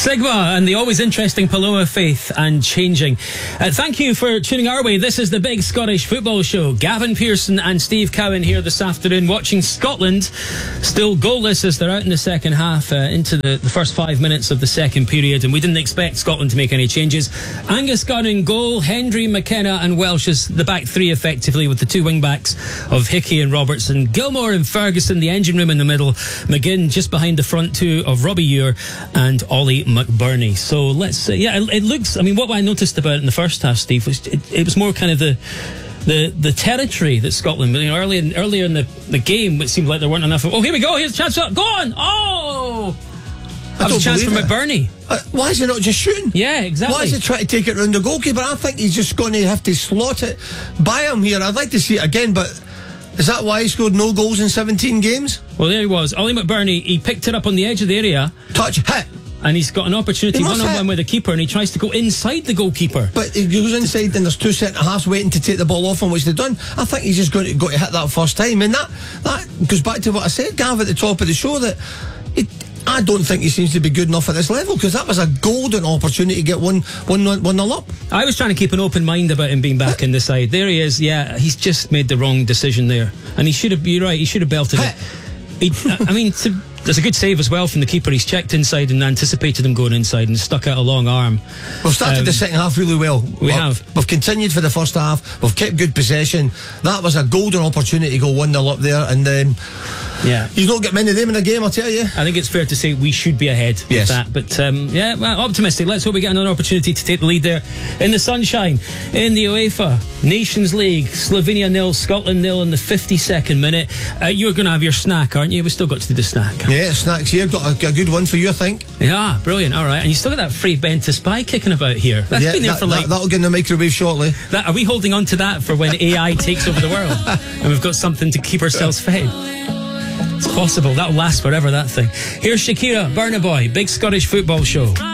Sigma and the always interesting Paloma Faith and Changing. Thank you for tuning our way. This is the Big Scottish Football Show. Gavin Pearson and Steve Cowan here this afternoon, watching Scotland still goalless as they're out in the second half, into the first 5 minutes of the second period, and we didn't expect Scotland to make any changes. Angus Gunn in goal, Hendry, McKenna and Welsh as the back three, effectively, with the two wing backs of Hickey and Robertson, Gilmore and Ferguson, the engine room in the middle, McGinn just behind the front two of Robbie Ure and Ollie McBurney. So let's say, it looks, I mean, what I noticed about it in the first half, Steve, was it was more kind of the territory that Scotland, you know, earlier in the game, it seemed like there weren't enough. Oh, here we go, here's a chance up, go on! Oh! That was a chance for McBurney. Why is he not just shooting? Yeah, exactly. Why is he trying to take it round the goalkeeper? I think he's just going to have to slot it by him here. I'd like to see it again, but is that why he scored no goals in 17 games? Well, there he was. Ollie McBurney, he picked it up on the edge of the area. Touch, hit. And he's got an opportunity one-on-one with the keeper, and he tries to go inside the goalkeeper. But he goes inside, and there's two centre-halves waiting to take the ball off him, which they've done. I think he's just going to hit that first time. And that goes back to what I said, Gav, at the top of the show, that I don't think he seems to be good enough at this level, because that was a golden opportunity to get 1-0 up. I was trying to keep an open mind about him being back in the side. There he is. Yeah, he's just made the wrong decision there, and he should have. You're right. He should have belted it. There's a good save as well from the keeper. He's checked inside and anticipated him going inside and stuck out a long arm. We've started the second half really well. We have. We've continued for the first half. We've kept good possession. That was a golden opportunity to go 1-0 up there, and yeah, you don't get many of them in a game, I'll tell you. I think it's fair to say we should be ahead with that. But well, optimistic. Let's hope we get another opportunity to take the lead there in the sunshine. In the UEFA Nations League, Slovenia 0, Scotland 0 in the 52nd minute. You're going to have your snack, aren't you? We've still got to do the snack. Yeah, snacks here. Got a good one for you, I think. Yeah, brilliant. All right. And you still got that free Benta Spy kicking about here. That's been there for that'll get in the microwave shortly. Are we holding on to that for when AI takes over the world and we've got something to keep ourselves fed? It's possible. That'll last forever, that thing. Here's Shakira, Burna Boy, Big Scottish Football Show.